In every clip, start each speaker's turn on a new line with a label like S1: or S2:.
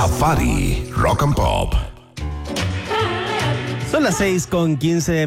S1: Safari Rock and Pop.
S2: Son las 6:15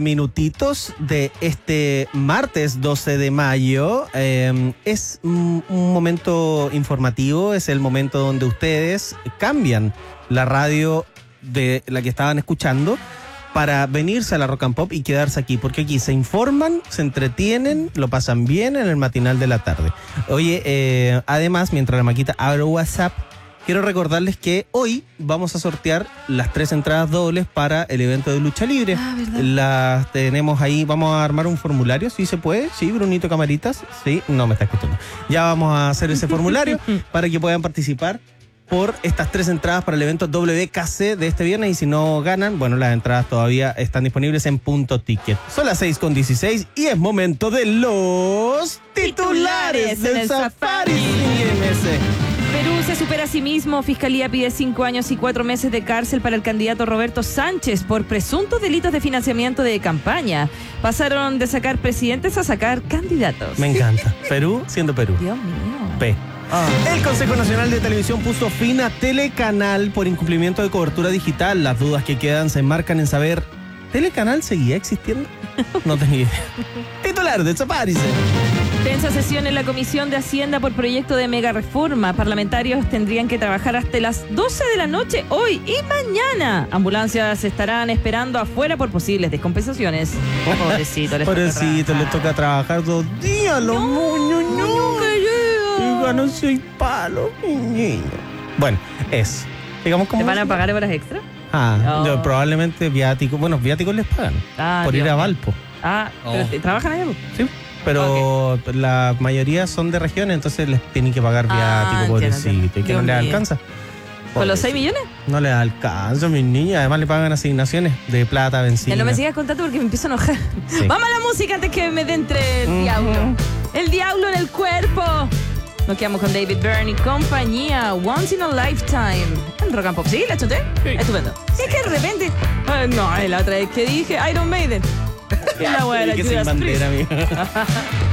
S2: de este martes 12 de mayo. Es un momento informativo, es el momento donde ustedes cambian la radio de la que estaban escuchando para venirse a la Rock and Pop y quedarse aquí, porque aquí se informan, se entretienen, lo pasan bien en el matinal de la tarde. Oye, además, mientras la Maquita abre WhatsApp, quiero recordarles que hoy vamos a sortear las 3 entradas dobles para el evento de lucha libre. Las tenemos ahí, vamos a armar un formulario, ¿sí se puede? ¿Sí, Brunito Camaritas? Sí, no me está escuchando. Ya vamos a hacer ese formulario para que puedan participar por estas 3 entradas para el evento WKC de este viernes, y si no ganan, bueno, las entradas todavía están disponibles en Punto Ticket. Son las 6:16 y es momento de los titulares del Safari IMS.
S3: Perú se supera a sí mismo. Fiscalía pide 5 años y 4 meses de cárcel para el candidato Roberto Sánchez por presuntos delitos de financiamiento de campaña. Pasaron de sacar presidentes a sacar candidatos.
S2: Me encanta. Perú siendo Perú.
S3: Dios mío.
S2: P. El Consejo Nacional de Televisión puso fin a Telecanal por incumplimiento de cobertura digital. Las dudas que quedan se enmarcan en saber, ¿Telecanal seguía existiendo? No tenía idea. Titular de Safari.
S3: Tensa sesión en la Comisión de Hacienda por proyecto de mega reforma. Parlamentarios tendrían que trabajar hasta las 12 de la noche hoy y mañana. Ambulancias estarán esperando afuera por posibles descompensaciones. Pobrecito,
S2: les toca trabajar 2 días, los moños, no. Y ganan 6 palos, mi niño. Bueno, eso. Digamos,
S3: ¿te van a pagar horas extra?
S2: Probablemente viáticos. Bueno, viáticos les pagan por ir a Valpo.
S3: Pero ¿trabajan allá?
S2: Sí. Pero la mayoría son de regiones, entonces les tienen que pagar viático, pobrecito. ¿Y que no les alcanza?
S3: ¿Con los 6 millones?
S2: No les alcanza, mis niñas. Además le pagan asignaciones de plata, benzina.
S3: No me sigas contando porque me empiezo a enojar. Sí. Vamos a la música antes que me dé entre el diablo. El diablo en el cuerpo. Nos quedamos con David Byrne y compañía. Once in a Lifetime. En Rock and Pop. ¿Sí? ¿La chuté? Sí. Estupendo. Es que de repente... no, la otra vez que dije Iron Maiden. La buena,
S2: que sin bandera, amigo.